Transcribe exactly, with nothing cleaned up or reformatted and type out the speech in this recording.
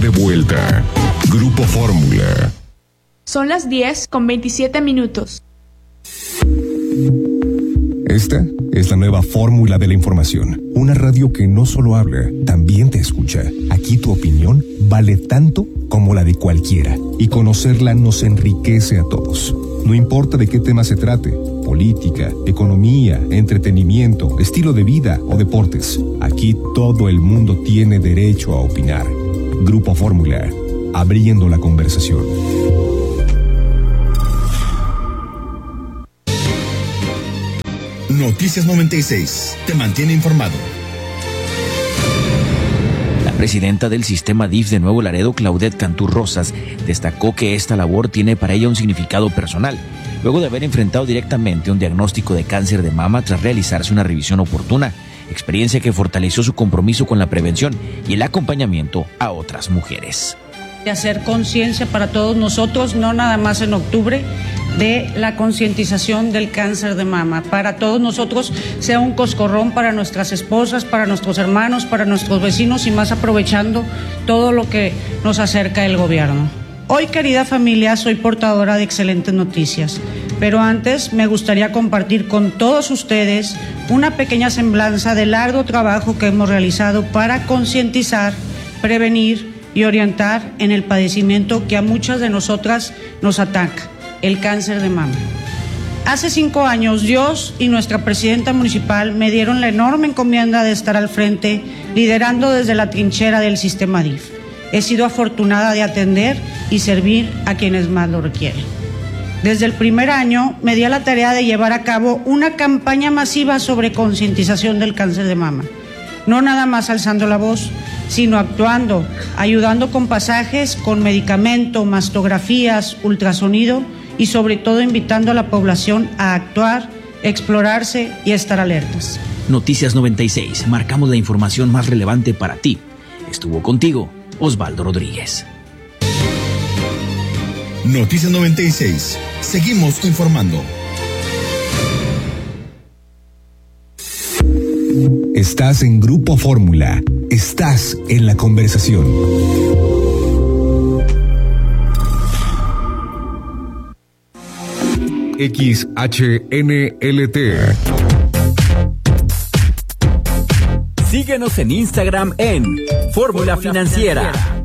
de vuelta. Grupo Fórmula. Son las diez con veintisiete minutos. Esta es la nueva fórmula de la información. Una radio que no solo habla, también te escucha. Aquí tu opinión vale tanto como la de cualquiera. Y conocerla nos enriquece a todos. No importa de qué tema se trate. Política, economía, entretenimiento, estilo de vida o deportes. Aquí todo el mundo tiene derecho a opinar. Grupo Fórmula. Abriendo la conversación. Noticias noventa y seis te mantiene informado. La presidenta del sistema D I F de Nuevo Laredo, Claudette Cantú Rosas, destacó que esta labor tiene para ella un significado personal, luego de haber enfrentado directamente un diagnóstico de cáncer de mama tras realizarse una revisión oportuna, experiencia que fortaleció su compromiso con la prevención y el acompañamiento a otras mujeres. De hacer conciencia para todos nosotros, no nada más en octubre, de la concientización del cáncer de mama. Para todos nosotros sea un coscorrón para nuestras esposas, para nuestros hermanos, para nuestros vecinos y más aprovechando todo lo que nos acerca el gobierno. Hoy, querida familia, soy portadora de excelentes noticias, pero antes me gustaría compartir con todos ustedes una pequeña semblanza del arduo trabajo que hemos realizado para concientizar, prevenir y orientar en el padecimiento que a muchas de nosotras nos ataca, el cáncer de mama. Hace cinco años, Dios y nuestra presidenta municipal me dieron la enorme encomienda de estar al frente, liderando desde la trinchera del sistema D I F. He sido afortunada de atender y servir a quienes más lo requieren. Desde el primer año me di a la tarea de llevar a cabo una campaña masiva sobre concientización del cáncer de mama. No nada más alzando la voz, sino actuando, ayudando con pasajes, con medicamento, mastografías, ultrasonido y sobre todo invitando a la población a actuar, explorarse y estar alertas. Noticias noventa y seis, marcamos la información más relevante para ti. Estuvo contigo Osvaldo Rodríguez. Noticias noventa y seis, seguimos informando. Estás en Grupo Fórmula. Estás en la conversación. X H N L T. Síguenos en Instagram en Fórmula Financiera.